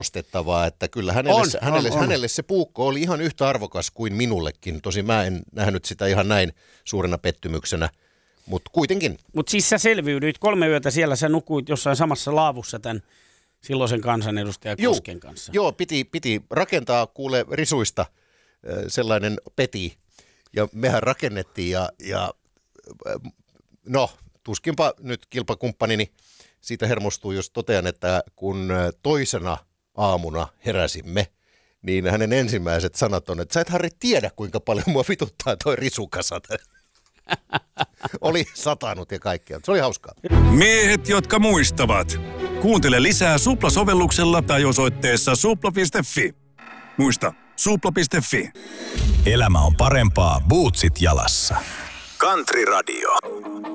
arvostettavaa, että kyllä hänelle se puukko oli ihan yhtä arvokas kuin minullekin. Tosin mä en nähnyt sitä ihan näin suurena pettymyksenä, mutta kuitenkin. Mutta siis sä selviydyit 3 yötä siellä, sä nukuit jossain samassa laavussa tämän silloisen kansanedustajan Kosken kanssa. Joo, piti rakentaa kuule risuista sellainen peti, ja mehän rakennettiin, ja no, tuskinpa nyt kilpakumppanini siitä hermostuu, jos totean, että kun toisena aamuna heräsimme, niin hänen ensimmäiset sanat on, että sä et Harri tiedä, kuinka paljon mua vituttaa toi risukasa. Oli satanut ja kaikkea. Se oli hauskaa. Miehet, jotka muistavat. Kuuntele lisää Supla-sovelluksella tai osoitteessa supla.fi. Muista, supla.fi. Elämä on parempaa bootsit jalassa. Country Radio.